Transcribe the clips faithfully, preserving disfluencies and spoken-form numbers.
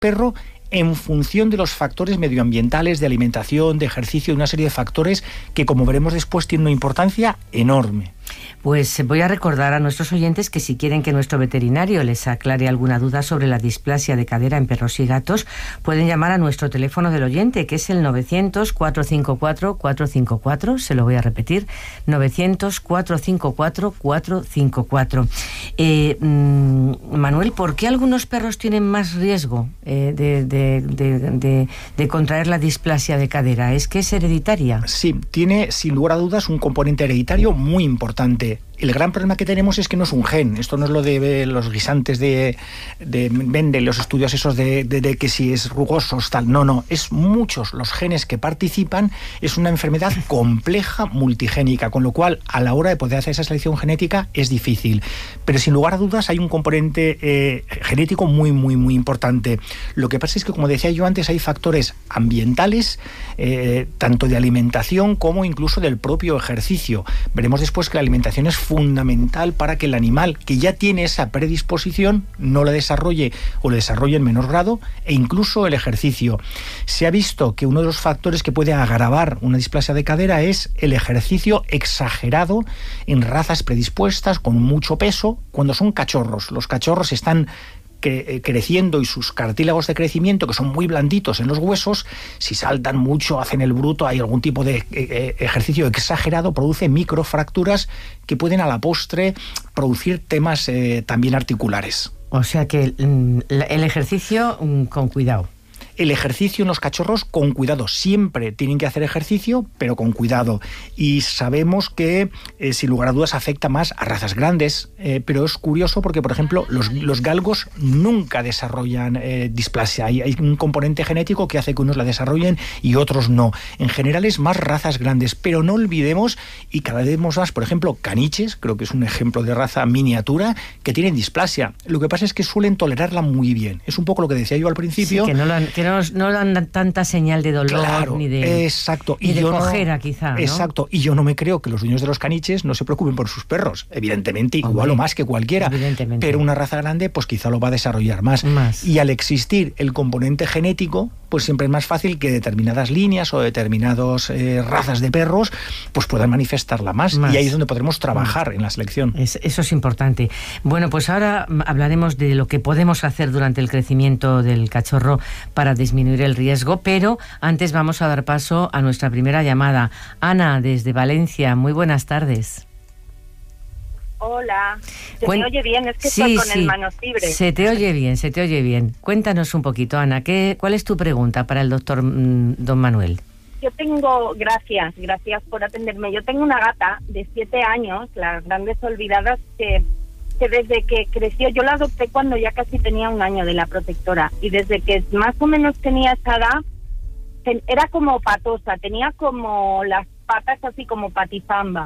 perro en función de los factores medioambientales, de alimentación, de ejercicio, de una serie de factores que, como veremos después, tienen una importancia enorme. Pues voy a recordar a nuestros oyentes que si quieren que nuestro veterinario les aclare alguna duda sobre la displasia de cadera en perros y gatos, pueden llamar a nuestro teléfono del oyente, que es el novecientos, cuatrocientos cincuenta y cuatro, cuatrocientos cincuenta y cuatro. Se lo voy a repetir, novecientos, cuatrocientos cincuenta y cuatro, cuatrocientos cincuenta y cuatro. Eh, mmm, Manuel, ¿por qué algunos perros tienen más riesgo eh, de, de, de, de, de contraer la displasia de cadera? ¿Es que es hereditaria? Sí, tiene sin lugar a dudas un componente hereditario muy importante. El gran problema que tenemos es que no es un gen. Esto no es lo de los guisantes de, de Mendel, los estudios esos de, de, de que si es rugosos, tal. No, no. Es muchos los genes que participan. Es una enfermedad compleja, multigénica, con lo cual, a la hora de poder hacer esa selección genética, es difícil. Pero sin lugar a dudas hay un componente eh, genético muy, muy, muy importante. Lo que pasa es que, como decía yo antes, hay factores ambientales, eh, tanto de alimentación como incluso del propio ejercicio. Veremos después que la alimentación es fundamental para que el animal que ya tiene esa predisposición no la desarrolle o la desarrolle en menor grado, e incluso el ejercicio. Se ha visto que uno de los factores que puede agravar una displasia de cadera es el ejercicio exagerado en razas predispuestas con mucho peso cuando son cachorros. Los cachorros están que, creciendo y sus cartílagos de crecimiento, que son muy blanditos en los huesos, si saltan mucho, hacen el bruto, hay algún tipo de eh, ejercicio exagerado, produce microfracturas que pueden a la postre producir temas eh, también articulares. O sea que el, el ejercicio con cuidado. El ejercicio en los cachorros con cuidado. Siempre tienen que hacer ejercicio, pero con cuidado. Y sabemos que, eh, sin lugar a dudas, afecta más a razas grandes. Eh, pero es curioso porque, por ejemplo, los, los galgos nunca desarrollan eh, displasia. Hay, hay un componente genético que hace que unos la desarrollen y otros no. En general es más razas grandes. Pero no olvidemos, y cada vez más, por ejemplo, caniches, creo que es un ejemplo de raza miniatura, que tienen displasia. Lo que pasa es que suelen tolerarla muy bien. Es un poco lo que decía yo al principio. Sí, que no lo han, que no, no dan tanta señal de dolor, claro, ni de, exacto. ni y de yo cojera, no, quizá, ¿no? Exacto. Y yo no me creo que los dueños de los caniches no se preocupen por sus perros. Evidentemente, igual Hombre, o más que cualquiera. Pero una raza grande, pues quizá lo va a desarrollar más. más. Y al existir el componente genético, pues siempre es más fácil que determinadas líneas o determinadas eh, razas de perros pues puedan manifestarla más. más. Y ahí es donde podremos trabajar más. en la selección. Es, eso es importante. Bueno, pues ahora hablaremos de lo que podemos hacer durante el crecimiento del cachorro para disminuir el riesgo, pero antes vamos a dar paso a nuestra primera llamada. Ana, desde Valencia, muy buenas tardes. Hola, ¿se Cuen... me oye bien? Es que sí, estoy con sí. el manos libres. Se te oye bien, se te oye bien. Cuéntanos un poquito, Ana, ¿qué, ¿cuál es tu pregunta para el doctor mmm, don Manuel? Yo tengo, gracias, gracias por atenderme. Yo tengo una gata de siete años, las grandes olvidadas, que, que desde que creció, yo la adopté cuando ya casi tenía un año de la protectora, y desde que más o menos tenía esa edad, era como patosa, tenía como las patas así como patizamba.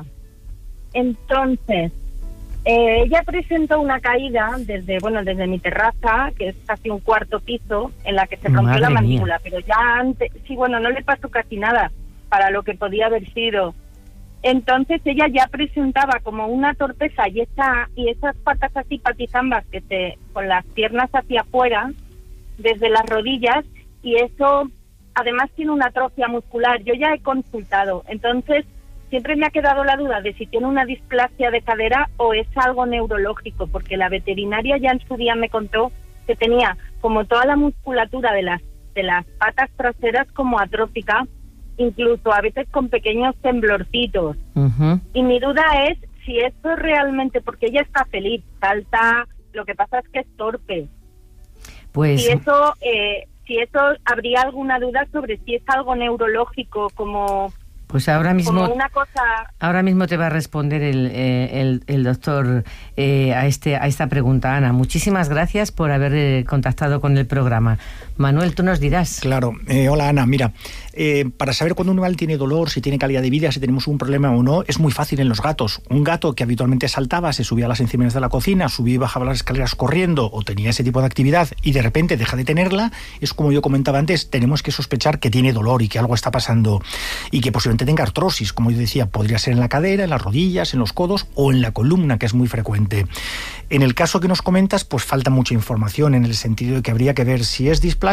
Entonces, Eh, ella presentó una caída desde, bueno, desde mi terraza, que es casi un cuarto piso, en la que se rompió Madre la mandíbula, mía. Pero ya antes, sí, bueno, no le pasó casi nada para lo que podía haber sido. Entonces ella ya presentaba como una torpeza y esa y esas patas así patizambas que te, con las piernas hacia afuera, desde las rodillas, y eso además tiene una atrofia muscular. Yo ya he consultado, entonces siempre me ha quedado la duda de si tiene una displasia de cadera o es algo neurológico, porque la veterinaria ya en su día me contó que tenía como toda la musculatura de las de las patas traseras como atrófica, incluso a veces con pequeños temblorcitos. Uh-huh. Y mi duda es si esto es realmente, porque ella está feliz, salta, lo que pasa es que es torpe. Pues si eso, eh, si eso habría alguna duda sobre si es algo neurológico como... Pues ahora mismo, una cosa... ahora mismo te va a responder el, eh, el, el doctor eh, a este a esta pregunta, Ana. Muchísimas gracias por haber eh, contactado con el programa. Manuel, tú nos dirás. Claro. Eh, hola, Ana. Mira, eh, para saber cuándo un animal tiene dolor, si tiene calidad de vida, si tenemos un problema o no, es muy fácil en los gatos. Un gato que habitualmente saltaba, se subía a las encimeras de la cocina, subía y bajaba las escaleras corriendo o tenía ese tipo de actividad y de repente deja de tenerla, es como yo comentaba antes, tenemos que sospechar que tiene dolor y que algo está pasando y que posiblemente tenga artrosis, como yo decía, podría ser en la cadera, en las rodillas, en los codos o en la columna, que es muy frecuente. En el caso que nos comentas, pues falta mucha información en el sentido de que habría que ver si es displasia